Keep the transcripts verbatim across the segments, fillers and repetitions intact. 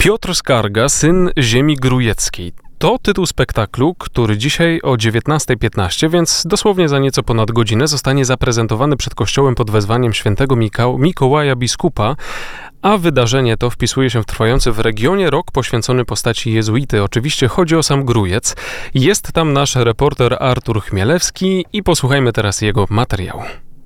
Piotr Skarga, syn ziemi grujeckiej. To tytuł spektaklu, który dzisiaj o dziewiętnasta piętnaście, więc dosłownie za nieco ponad godzinę, zostanie zaprezentowany przed kościołem pod wezwaniem świętego Mika- Mikołaja Biskupa, a wydarzenie to wpisuje się w trwający w regionie rok poświęcony postaci jezuity. Oczywiście chodzi o sam Grójec. Jest tam nasz reporter Artur Chmielewski i posłuchajmy teraz jego materiału.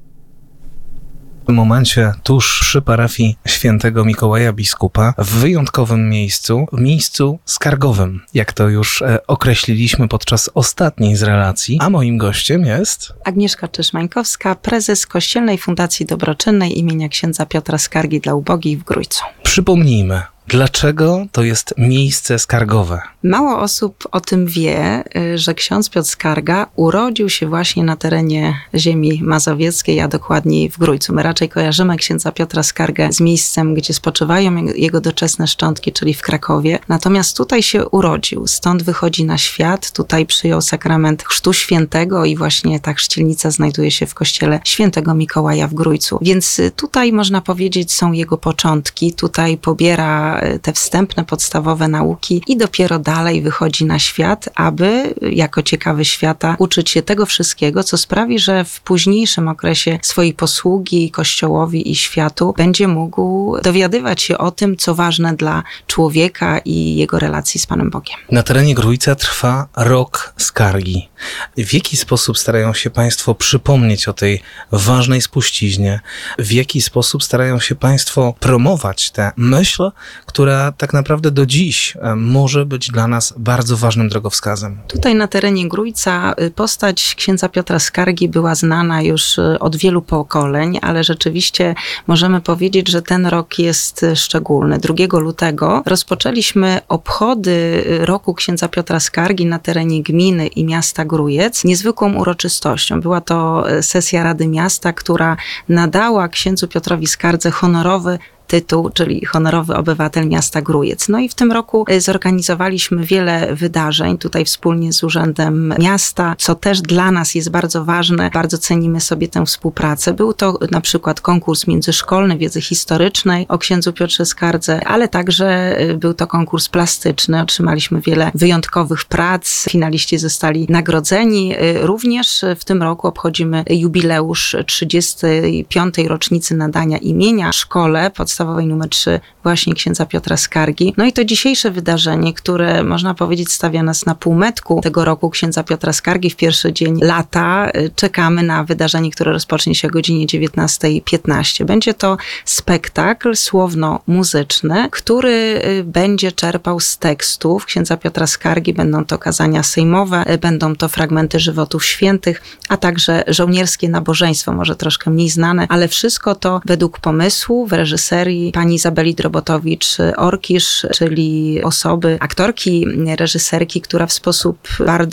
W momencie tuż przy parafii świętego Mikołaja Biskupa, w wyjątkowym miejscu, w miejscu skargowym, jak to już e, określiliśmy podczas ostatniej z relacji, a moim gościem jest... Agnieszka Czyszmańkowska, prezes Kościelnej Fundacji Dobroczynnej imienia księdza Piotra Skargi dla ubogich w Grójcu. Przypomnijmy, dlaczego to jest miejsce skargowe? Mało osób o tym wie, że ksiądz Piotr Skarga urodził się właśnie na terenie ziemi mazowieckiej, a dokładniej w Grójcu. My raczej kojarzymy księdza Piotra Skargę z miejscem, gdzie spoczywają jego doczesne szczątki, czyli w Krakowie. Natomiast tutaj się urodził, stąd wychodzi na świat, tutaj przyjął sakrament Chrztu Świętego i właśnie ta chrzcielnica znajduje się w kościele świętego Mikołaja w Grójcu. Więc tutaj można powiedzieć są jego początki, tutaj pobiera te wstępne, podstawowe nauki i dopiero dalej wychodzi na świat, aby jako ciekawy świata uczyć się tego wszystkiego, co sprawi, że w późniejszym okresie swojej posługi Kościołowi i światu będzie mógł dowiadywać się o tym, co ważne dla człowieka i jego relacji z Panem Bogiem. Na terenie Grójca trwa rok skargi. W jaki sposób starają się Państwo przypomnieć o tej ważnej spuściźnie? W jaki sposób starają się Państwo promować tę myśl, która tak naprawdę do dziś może być dla nas bardzo ważnym drogowskazem? Tutaj na terenie Grójca postać księdza Piotra Skargi była znana już od wielu pokoleń, ale rzeczywiście możemy powiedzieć, że ten rok jest szczególny. drugiego lutego rozpoczęliśmy obchody roku księdza Piotra Skargi na terenie gminy i miasta Grójec niezwykłą uroczystością. Była to sesja Rady Miasta, która nadała księdzu Piotrowi Skardze honorowy tytuł, czyli honorowy obywatel miasta Grójec. No i w tym roku zorganizowaliśmy wiele wydarzeń tutaj wspólnie z Urzędem Miasta, co też dla nas jest bardzo ważne. Bardzo cenimy sobie tę współpracę. Był to na przykład konkurs międzyszkolny wiedzy historycznej o księdzu Piotrze Skardze, ale także był to konkurs plastyczny. Otrzymaliśmy wiele wyjątkowych prac. Finaliści zostali nagrodzeni. Również w tym roku obchodzimy jubileusz trzydziestej piątej rocznicy nadania imienia szkole podstawowej numer trzy właśnie księdza Piotra Skargi. No i to dzisiejsze wydarzenie, które można powiedzieć stawia nas na półmetku tego roku księdza Piotra Skargi w pierwszy dzień lata. Czekamy na wydarzenie, które rozpocznie się o godzinie dziewiętnasta piętnaście. Będzie to spektakl słowno-muzyczny, który będzie czerpał z tekstów księdza Piotra Skargi. Będą to kazania sejmowe, będą to fragmenty żywotów świętych, a także żołnierskie nabożeństwo, może troszkę mniej znane, ale wszystko to według pomysłu w reżyserii pani Izabeli Drobotowicz-Orkisz, czyli osoby, aktorki, reżyserki, która w sposób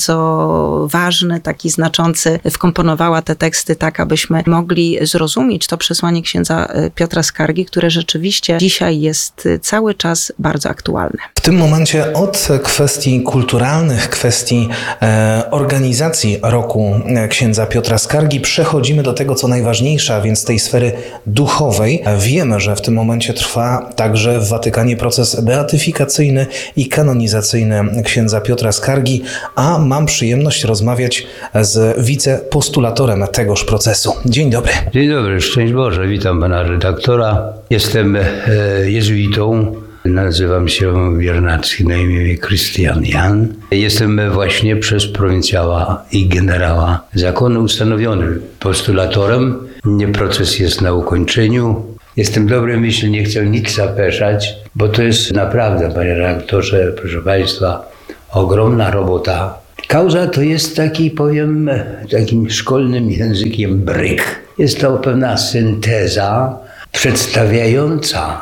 bardzo ważny, taki znaczący wkomponowała te teksty tak, abyśmy mogli zrozumieć to przesłanie księdza Piotra Skargi, które rzeczywiście dzisiaj jest cały czas bardzo aktualne. W tym momencie od kwestii kulturalnych, kwestii e, organizacji roku księdza Piotra Skargi przechodzimy do tego, co najważniejsze, a więc tej sfery duchowej. Wiemy, że w tym momencie trwa także w Watykanie proces beatyfikacyjny i kanonizacyjny księdza Piotra Skargi, a mam przyjemność rozmawiać z wicepostulatorem tegoż procesu. Dzień dobry. Dzień dobry, szczęść Boże, witam pana redaktora. Jestem e, jezuitą, nazywam się Biernacki, na imię Krystian Jan. Jestem właśnie przez prowincjała i generała zakonu ustanowiony postulatorem. Proces jest na ukończeniu. Jestem dobry myśl, nie chcę nic zapeszać, bo to jest naprawdę, panie redaktorze, proszę państwa, ogromna robota. Kauza to jest taki, powiem, takim szkolnym językiem bryk. Jest to pewna synteza przedstawiająca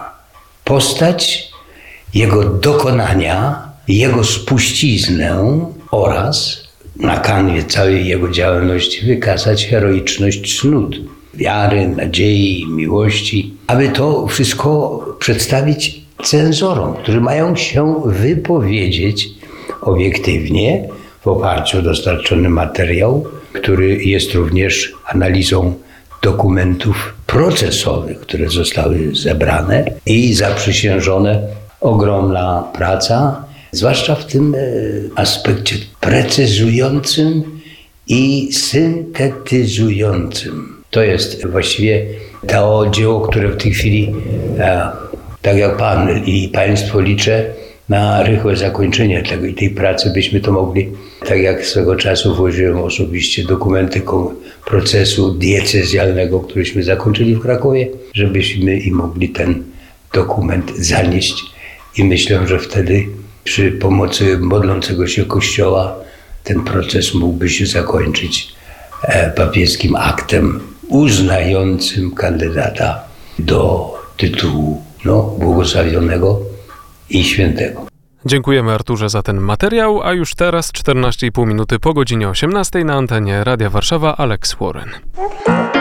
postać, jego dokonania, jego spuściznę oraz na kanwie całej jego działalności wykazać heroiczność cnót, wiary, nadziei, miłości, aby to wszystko przedstawić cenzorom, którzy mają się wypowiedzieć obiektywnie w oparciu o dostarczony materiał, który jest również analizą dokumentów procesowych, które zostały zebrane i zaprzysiężone ogromna praca, zwłaszcza w tym aspekcie precyzującym i syntetyzującym. To jest właściwie to dzieło, które w tej chwili, tak jak Pan i Państwo, liczę na rychłe zakończenie tego i tej pracy, byśmy to mogli, tak jak swego czasu włożyłem osobiście dokumenty procesu diecezjalnego, któryśmy zakończyli w Krakowie, żebyśmy i mogli ten dokument zanieść. I myślę, że wtedy przy pomocy modlącego się Kościoła ten proces mógłby się zakończyć papieskim aktem uznającym kandydata do tytułu no, błogosławionego i świętego. Dziękujemy Arturze za ten materiał, a już teraz czternaście i pół minuty po godzinie osiemnastej na antenie Radia Warszawa Alex Warren.